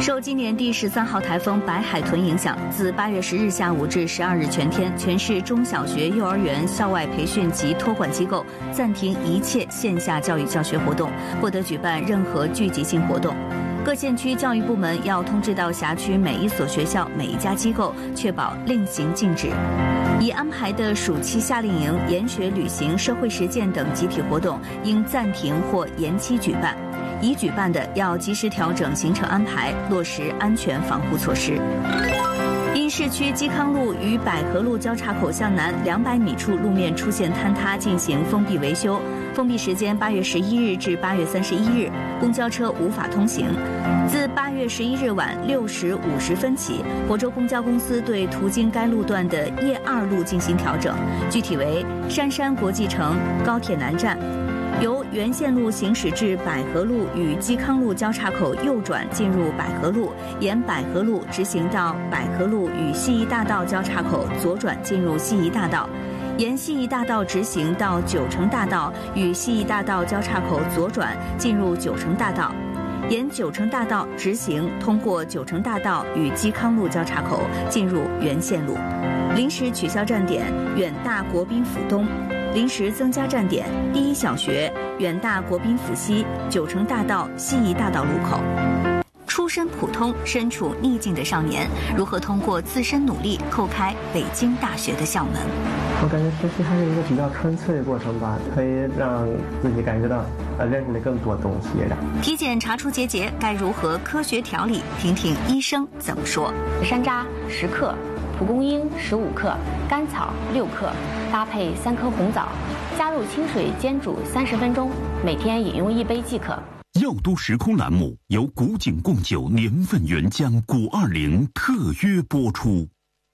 受今年第13号台风白海豚影响，自8月10日下午至12日全天，全市中小学、幼儿园、校外培训及托管机构暂停一切线下教育教学活动，不得举办任何聚集性活动。各县区教育部门要通知到辖区每一所学校、每一家机构，确保令行禁止。已安排的暑期夏令营、研学、旅行、社会实践等集体活动应暂停或延期举办。已举办的要及时调整行程安排，落实安全防护措施。因市区基康路与百合路交叉口向南200米处路面出现坍塌，进行封闭维修。封闭时间8月11日至8月31日，公交车无法通行。自8月11日晚6时50分起，亳州公交公司对途经该路段的叶2路进行调整，具体为杉山国际城高铁南站。由原线路行驶至百合路与基康路交叉口右转进入百合路，沿百合路直行到百合路与西宜大道交叉口左转进入西宜大道，沿西宜大道直行到九城大道与西宜大道交叉口左转进入九城大道，沿九城大道直行通过九城大道与基康路交叉口进入原线路。临时取消站点远大国宾府东，临时增加站点第一小学、远大国宾府西、九城大道、西宜大道路口。出身普通、身处逆境的少年，如何通过自身努力叩开北京大学的校门？ 我感觉学习还是一个比较纯粹的过程吧，可以让自己感觉到认识了更多东西。 体检查出结节，该如何科学调理？听听医生怎么说。 山楂10克，蒲公英15克，甘草6克，搭配3颗红枣，加入清水煎煮30分钟，每天饮用1杯即可。 药都时空栏目由古井贡酒年份原浆古20特约播出。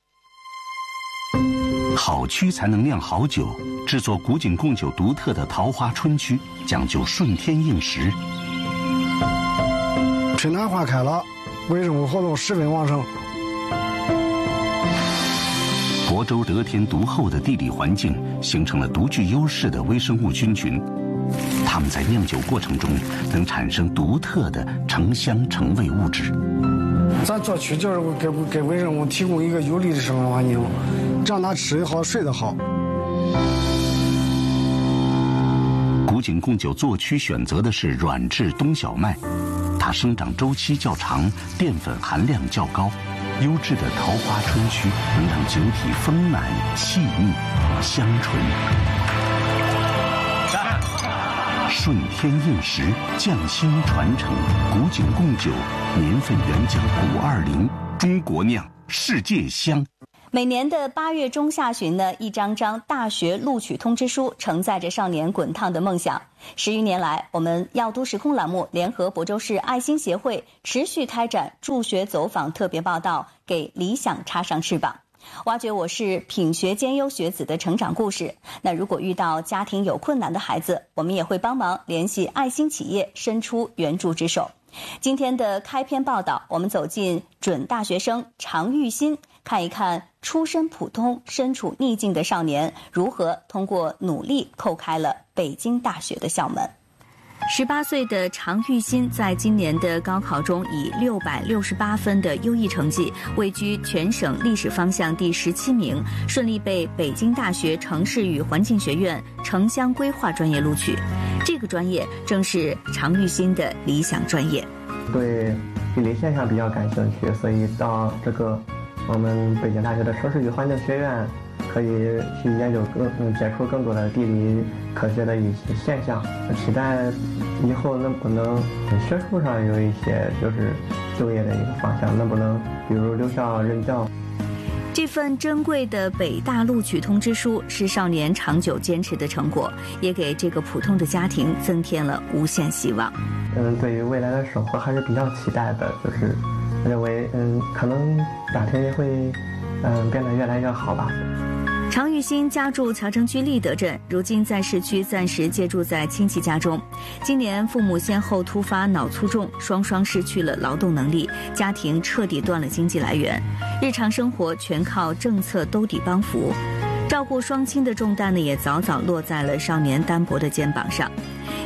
好曲才能酿好酒，制作古井贡酒独特的桃花春曲，讲究顺天应时。 春暖花开了，微生物活动十分旺盛。 亳州得天独厚的地理环境，形成了独具优势的微生物菌群，它们在酿酒过程中能产生独特的橙香橙味物质。 咱做曲就是给微生物提供一个有利的生活环境，让它吃得好、睡得好。 古井贡酒做曲选择的是软质冬小麦，它生长周期较长，淀粉含量较高。优质的桃花春曲能让酒体丰满、细腻、香醇。顺天应时，匠心传承，古井贡酒年份原浆古20，中国酿，世界香。 每年的8月中下旬呢，一张张大学录取通知书承载着少年滚烫的梦想。10余年来，我们药都时空栏目联合亳州市爱心协会持续开展助学走访特别报道，给理想插上翅膀，挖掘我市品学兼优学子的成长故事。那如果遇到家庭有困难的孩子，我们也会帮忙联系爱心企业，伸出援助之手。今天的开篇报道，我们走进准大学生常玉新，看一看出身普通、身处逆境的少年如何通过努力叩开了北京大学的校门。18岁的常玉新在今年的高考中以668分的优异成绩，位居全省历史方向第17名，顺利被北京大学城市与环境学院城乡规划专业录取。这个专业正是常玉新的理想专业。 对地理现象比较感兴趣，所以到这个我们北京大学的城市与环境学院，可以去研究接触更多的地理科学的一些现象。期待以后能不能学术上有一些就是就业的一个方向，能不能比如留校任教。 这份珍贵的北大录取通知书是少年长久坚持的成果，也给这个普通的家庭增添了无限希望。 对于未来的生活还是比较期待的，就是认为可能家庭也会变得越来越好吧。 常玉新家住乔城区立德镇，如今在市区暂时借住在亲戚家中。今年父母先后突发脑卒中，双双失去了劳动能力，家庭彻底断了经济来源，日常生活全靠政策兜底帮扶，照顾双亲的重担呢，也早早落在了少年单薄的肩膀上。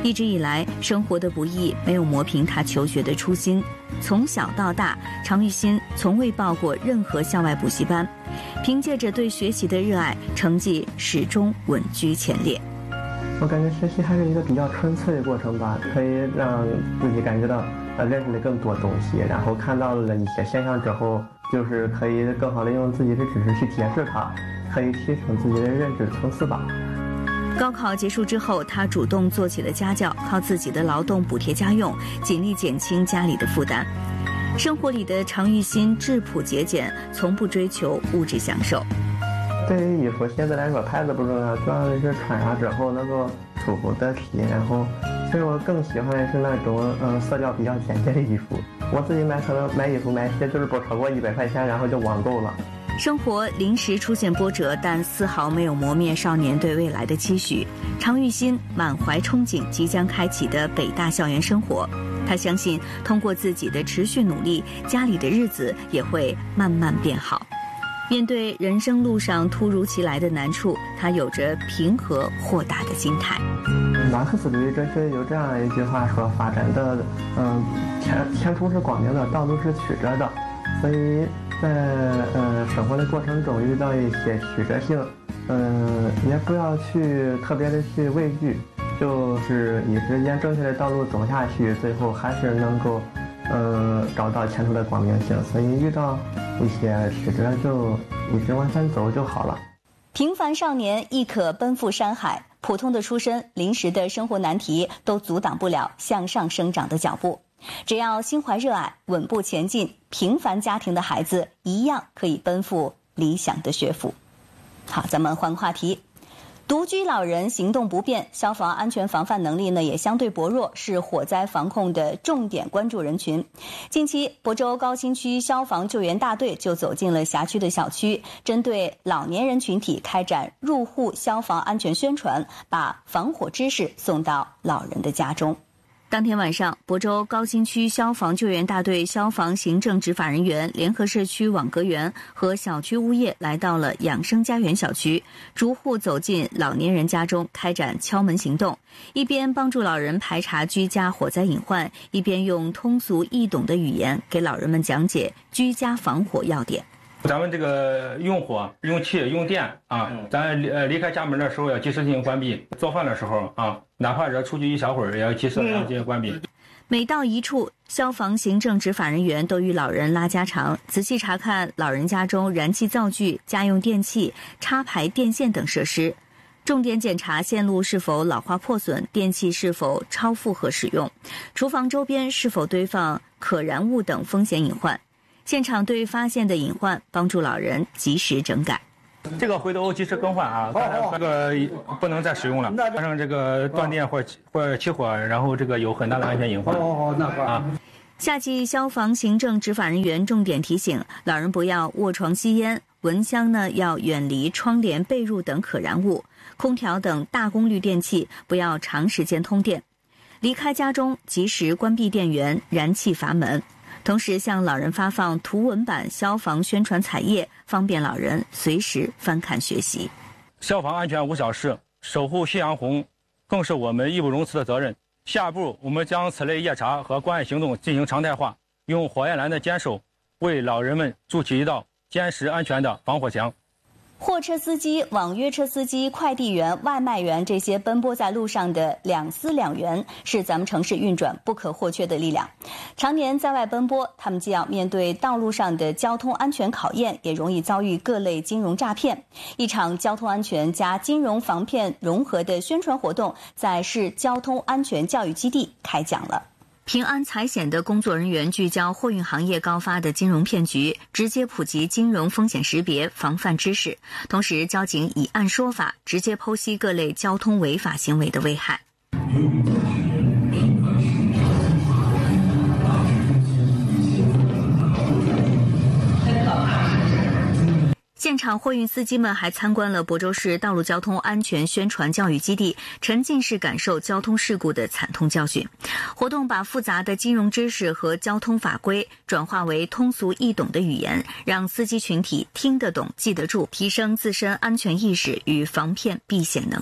一直以来，生活的不易没有磨平他求学的初心。从小到大，常玉新从未报过任何校外补习班，凭借着对学习的热爱，成绩始终稳居前列。 我感觉学习还是一个比较纯粹的过程吧，可以让自己感觉到认识了更多东西，然后看到了一些现象之后，就是可以更好的用自己的知识去解释它，可以提升自己的认知层次吧。 高考结束之后，他主动做起了家教，靠自己的劳动补贴家用，尽力减轻家里的负担。生活里的常玉新质朴节俭，从不追求物质享受。 对于衣服鞋子来说，牌子不重要，主要的是穿上之后能够舒服得体。然后，其实我更喜欢的是那种色调比较简洁的衣服。我自己可能买衣服买鞋就是不超过100块钱，然后就网购了。 生活临时出现波折，但丝毫没有磨灭少年对未来的期许。常玉新满怀憧憬即将开启的北大校园生活，他相信通过自己的持续努力，家里的日子也会慢慢变好。面对人生路上突如其来的难处，他有着平和豁达的心态。 马克思主义哲学有这样一句话说：发展的前途是光明的，道路是曲折的。所以在生活的过程中遇到一些曲折性，也不要去特别的去畏惧，就是以时间正确的道路走下去，最后还是能够找到前途的光明性。所以遇到一些曲折就一直往前走就好了。 平凡少年亦可奔赴山海，普通的出身，临时的生活难题都阻挡不了向上生长的脚步。只要心怀热爱，稳步前进，平凡家庭的孩子一样可以奔赴理想的学府。好，咱们换话题。独居老人行动不便，消防安全防范能力呢也相对薄弱，是火灾防控的重点关注人群。近期，亳州高新区消防救援大队就走进了辖区的小区，针对老年人群体开展入户消防安全宣传，把防火知识送到老人的家中。当天晚上，亳州高新区消防救援大队消防行政执法人员、联合社区网格员和小区物业来到了养生家园小区，逐户走进老年人家中，开展敲门行动，一边帮助老人排查居家火灾隐患，一边用通俗易懂的语言给老人们讲解居家防火要点。 咱们这个用火、用气、用电啊，咱离开家门的时候要及时进行关闭。做饭的时候啊，哪怕是出去一小会儿，也要及时进行关闭。 每到一处，消防行政执法人员都与老人拉家常，仔细查看老人家中燃气灶具、家用电器、插排电线等设施，重点检查线路是否老化破损，电器是否超负荷使用，厨房周边是否堆放可燃物等风险隐患。现场对发现的隐患帮助老人及时整改。 这个回头及时更换啊，这个不能再使用了，发生这个断电或者起火，然后这个有很大的安全隐患。啊。 夏季消防行政执法人员重点提醒老人不要卧床吸烟，蚊香呢要远离窗帘、被褥等可燃物，空调等大功率电器不要长时间通电，离开家中及时关闭电源、燃气阀门。同时向老人发放图文版消防宣传彩页，方便老人随时翻看学习。 消防安全无小事，守护夕阳红更是我们义不容辞的责任。下一步我们将此类夜查和关爱行动进行常态化，用火焰蓝的坚守为老人们筑起一道坚实安全的防火墙。 货车司机、网约车司机、快递员、外卖员这些奔波在路上的两司两员，是咱们城市运转不可或缺的力量。常年在外奔波，他们既要面对道路上的交通安全考验，也容易遭遇各类金融诈骗。一场交通安全加金融防骗融合的宣传活动，在市交通安全教育基地开讲了。平安财险的工作人员聚焦货运行业高发的金融骗局，直接普及金融风险识别防范知识，同时交警以案说法，直接剖析各类交通违法行为的危害。现场货运司机们还参观了亳州市道路交通安全宣传教育基地，沉浸式感受交通事故的惨痛教训。活动把复杂的金融知识和交通法规转化为通俗易懂的语言，让司机群体听得懂、记得住，提升自身安全意识与防骗避险能力。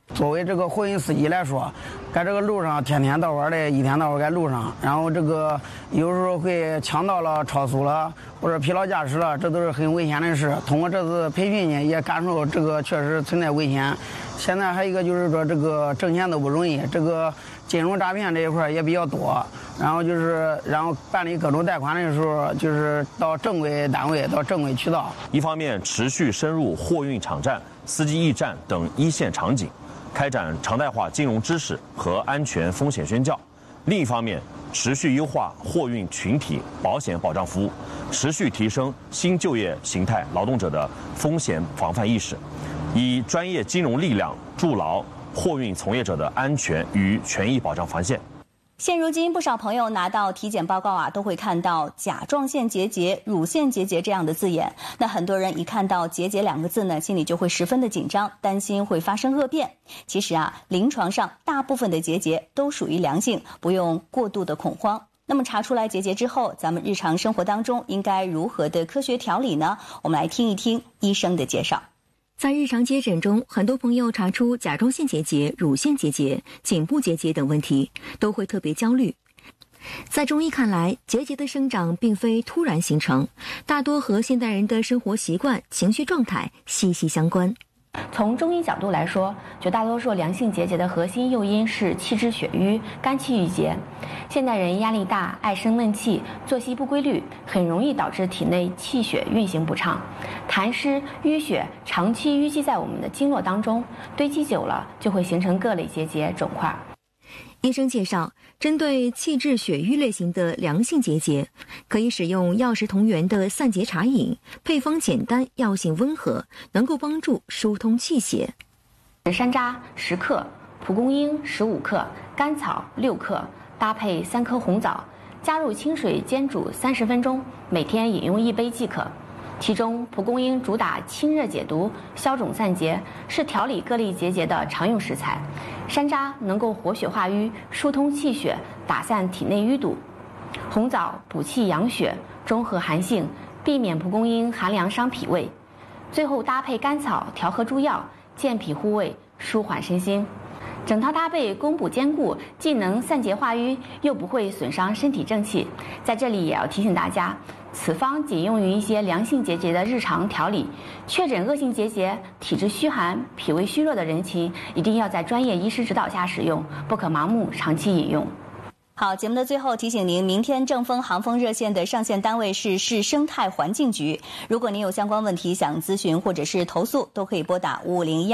作为这个货运司机来说，在这个路上天天到晚的，一天到晚在路上，然后这个有时候会抢道了、超速了，或者疲劳驾驶了，这都是很危险的事。通过这次培训呢，也感受这个确实存在危险。现在还有一个就是说，这个挣钱都不容易，这个金融诈骗这一块也比较多。然后办理各种贷款的时候，就是到正规单位、到正规渠道。 一方面持续深入货运场站、司机驿站等一线场景，开展常态化金融知识和安全风险宣教；另一方面，持续优化货运群体保险保障服务，持续提升新就业形态劳动者的风险防范意识，以专业金融力量筑牢货运从业者的安全与权益保障防线。 现如今，不少朋友拿到体检报告都会看到甲状腺结节、乳腺结节这样的字眼。那很多人一看到结节2个字呢，心里就会十分的紧张，担心会发生恶变。其实临床上大部分的结节都属于良性，不用过度的恐慌。那么查出来结节之后，咱们日常生活当中应该如何的科学调理呢？我们来听一听医生的介绍。 在日常接诊中，很多朋友查出甲状腺结节、乳腺结节、颈部结节等问题，都会特别焦虑。在中医看来，结节的生长并非突然形成，大多和现代人的生活习惯、情绪状态息息相关。 从中医角度来说，绝大多数良性结节的核心诱因是气滞血瘀、肝气郁结。现代人压力大、爱生闷气、作息不规律，很容易导致体内气血运行不畅，痰湿淤血长期淤积在我们的经络当中，堆积久了就会形成各类结节肿块。 医生介绍，针对气滞血瘀类型的良性结节，可以使用药食同源的散结茶饮，配方简单，药性温和，能够帮助疏通气血。 山楂10克，蒲公英15克，甘草6克，搭配3颗红枣，加入清水煎煮30分钟，每天饮用1杯即可。其中，蒲公英主打清热解毒、消肿散结，是调理各类结节的常用食材。山楂能够活血化瘀、疏通气血、打散体内淤堵。红枣补气养血、中和寒性，避免蒲公英寒凉伤脾胃。最后搭配甘草调和诸药，健脾护胃、舒缓身心。整套搭配功补兼顾，既能散结化瘀，又不会损伤身体正气。在这里也要提醒大家，此方仅用于一些良性结节的日常调理，确诊恶性结节、体质虚寒、脾胃虚弱的人群，一定要在专业医师指导下使用，不可盲目长期饮用。 好，节目的最后提醒您，明天正风航风热线的上线单位是市生态环境局。如果您有相关问题想咨询或者是投诉，都可以拨打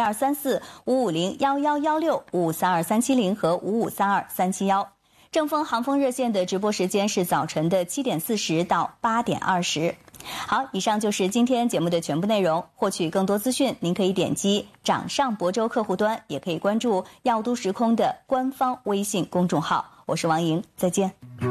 5501234、5501116、5532-370和5532-371。正风航风热线的直播时间是早晨的7点40到8点20。好，以上就是今天节目的全部内容。获取更多资讯，您可以点击掌上亳州客户端，也可以关注药都时空的官方微信公众号。我是王莹，再见。